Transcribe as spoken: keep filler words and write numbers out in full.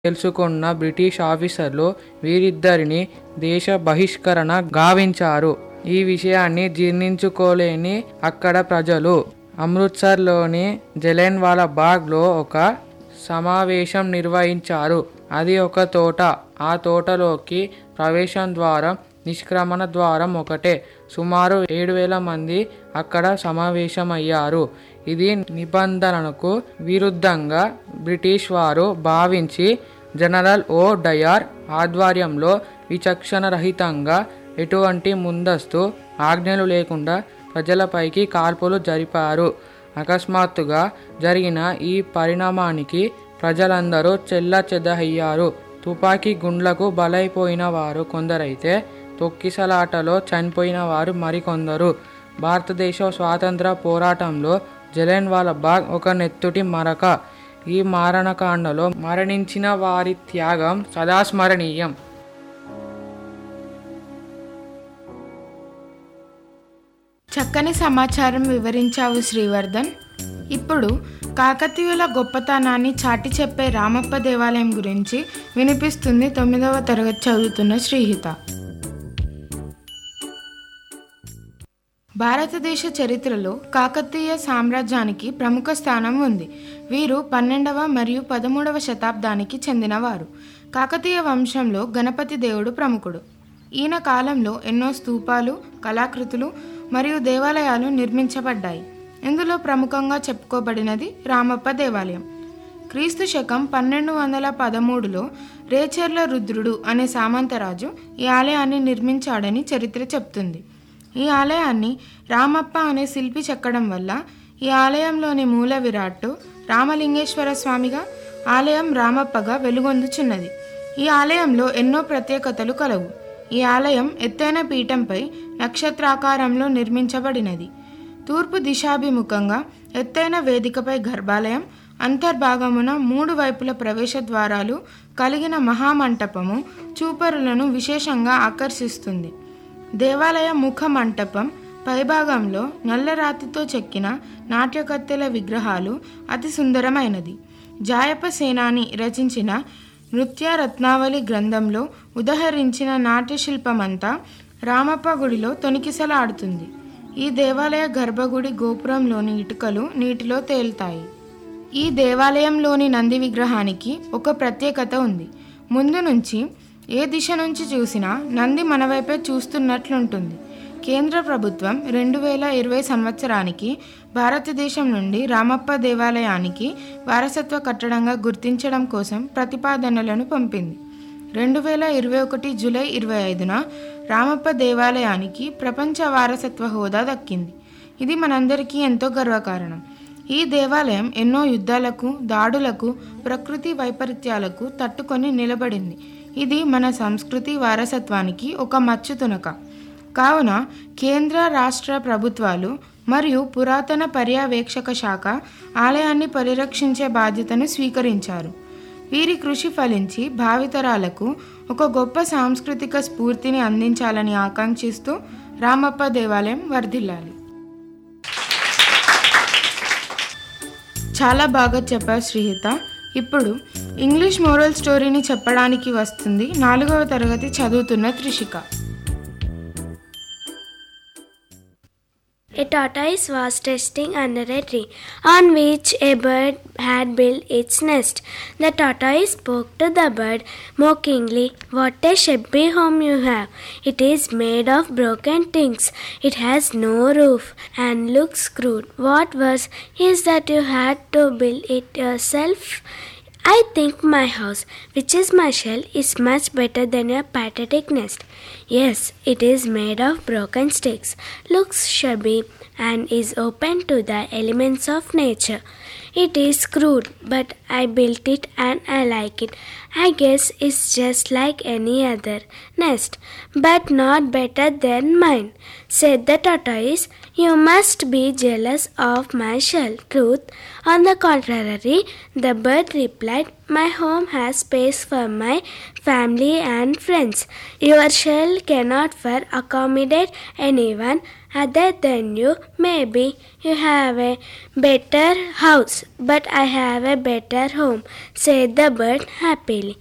తెలుసుకున్న బ్రిటిష్ ఆఫీసర్లు వీరిద్దరిని దేశ బహిష్కరణ గావించారు. ఈ విషయాన్ని జీర్ణించుకోలేని అక్కడ ప్రజలు అమృత్సర్లోని జలియన్వాలా బాగ్లో ఒక సమావేశం నిర్వహించారు. అది ఒక తోట. ఆ తోటలోకి ప్రవేశం ద్వారం, నిష్క్రమణ ద్వారం ఒకటే. సుమారు ఏడు వేల మంది అక్కడ సమావేశమయ్యారు. ఇది నిబంధనలకు విరుద్ధంగా బ్రిటిష్ వారు భావించి జనరల్ ఓ డయర్ ఆధ్వర్యంలో విచక్షణరహితంగా ఎటువంటి ముందస్తు ఆజ్ఞలు లేకుండా ప్రజలపైకి కాల్పులు జరిపారు. అకస్మాత్తుగా జరిగిన ఈ పరిణామానికి ప్రజలందరూ చెల్లాచెదరయ్యారు. తుపాకీ గుండ్లకు బలైపోయిన వారు కొందరైతే తొక్కిసలాటలో చనిపోయిన వారు మరికొందరు. భారతదేశ స్వాతంత్ర పోరాటంలో జలియన్వాలా బాగ్ ఒక నెత్తుటి మరక. ఈ మారణకాండలో మరణించిన వారి త్యాగం సదాస్మరణీయం. చక్కని సమాచారం వివరించావు శ్రీవర్ధన్. ఇప్పుడు కాకతీయుల గొప్పతనాన్ని చాటి చెప్పే రామప్ప దేవాలయం గురించి వినిపిస్తుంది తొమ్మిదవ తరగతి చదువుతున్న శ్రీహిత. భారతదేశ చరిత్రలో కాకతీయ సామ్రాజ్యానికి ప్రముఖ స్థానం ఉంది. వీరు పన్నెండవ మరియు పదమూడవ శతాబ్దానికి చెందినవారు. కాకతీయ వంశంలో గణపతి దేవుడు ప్రముఖుడు. ఈయన కాలంలో ఎన్నో స్తూపాలు, కళాకృతులు మరియు దేవాలయాలు నిర్మించబడ్డాయి. ఇందులో ప్రముఖంగా చెప్పుకోబడినది రామప్ప దేవాలయం. క్రీస్తు శకం పన్నెండు వందల పదమూడులో రేచర్ల రుద్రుడు అనే సామంతరాజు ఈ ఆలయాన్ని నిర్మించాడని చరిత్ర చెప్తుంది. ఈ ఆలయాన్ని రామప్ప అనే శిల్పి చెక్కడం వల్ల ఈ ఆలయంలోని మూల విరాట్టు రామలింగేశ్వర స్వామిగా, ఆలయం రామప్పగా వెలుగొందుచున్నది. ఈ ఆలయంలో ఎన్నో ప్రత్యేకతలు కలవు. ఈ ఆలయం ఎత్తైన పీఠంపై నక్షత్రాకారంలో నిర్మించబడినది. తూర్పు దిశాభిముఖంగా ఎత్తైన వేదికపై గర్భాలయం, అంతర్భాగమున మూడు వైపుల ప్రవేశ ద్వారాలు కలిగిన మహామంటపము చూపరులను విశేషంగా ఆకర్షిస్తుంది. దేవాలయ ముఖ మంటపం పైభాగంలో నల్లరాతితో చెక్కిన నాట్యకత్తెల విగ్రహాలు అతి సుందరమైనది. జాయప సేనాని రచించిన నృత్య రత్నావళి గ్రంథంలో ఉదహరించిన నాట్యశిల్పమంతా రామప్ప గుడిలో తొణికిసలాడుతుంది. ఈ దేవాలయ గర్భగుడి గోపురంలోని ఇటుకలు నీటిలో తేలుతాయి. ఈ దేవాలయంలోని నంది విగ్రహానికి ఒక ప్రత్యేకత ఉంది. ముందు నుంచి ఏ దిశ నుంచి చూసినా నంది మన వైపే చూస్తున్నట్లుంటుంది. కేంద్ర ప్రభుత్వం రెండు వేల ఇరవై సంవత్సరానికి భారతదేశం నుండి రామప్ప దేవాలయానికి వారసత్వ కట్టడంగా గుర్తించడం కోసం ప్రతిపాదనలను పంపింది. రెండు వేల ఇరవై ఒకటి జూలై ఇరవై ఐదున రామప్ప దేవాలయానికి ప్రపంచ వారసత్వ హోదా దక్కింది. ఇది మనందరికీ ఎంతో గర్వకారణం. ఈ దేవాలయం ఎన్నో యుద్ధాలకు, దాడులకు, ప్రకృతి వైపరీత్యాలకు తట్టుకొని నిలబడింది. ఇది మన సంస్కృతి వారసత్వానికి ఒక మచ్చు తునక. కావున కేంద్ర రాష్ట్ర ప్రభుత్వాలు మరియు పురాతన పర్యవేక్షక శాఖ ఆలయాన్ని పరిరక్షించే బాధ్యతను స్వీకరించారు. వీరి కృషి ఫలించి భావితరాలకు ఒక గొప్ప సాంస్కృతిక స్ఫూర్తిని అందించాలని ఆకాంక్షిస్తూ రామప్ప దేవాలయం వర్ధిల్లాలి. చాలా బాగా చెప్పావు శ్రీహిత. ఇప్పుడు ఇంగ్లీష్ మోరల్ స్టోరీని చెప్పడానికి వస్తుంది నాలుగవ తరగతి చదువుతున్న Trishika. A tortoise was resting under a tree on which a bird had built its nest. The tortoise spoke to the bird mockingly, "What a shabby home you have! It is made of broken things. It has no roof and looks crude. What worse is that you had to build it yourself. I think my house, which is my shell, is much better than your pathetic nest. Yes, it is made of broken sticks, looks shabby, and is open to the elements of nature. It is crude, but I built it and I like it. I guess it's just like any other nest, but not better than mine," said the tortoise. "You must be jealous of my shell." "Truth, on the contrary," the bird replied, "my home has space for my family and friends. Your shell cannot for accommodate anyone, other than you. Maybe you have a better house, but I have a better home, said the bird happily.